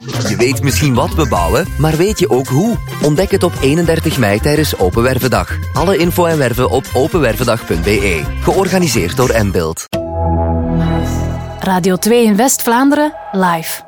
Je weet misschien wat we bouwen, maar weet je ook hoe? Ontdek het op 31 mei tijdens Open Wervendag. Alle info en werven op openwervendag.be. Georganiseerd door Mbuild. Radio 2 in West-Vlaanderen, live.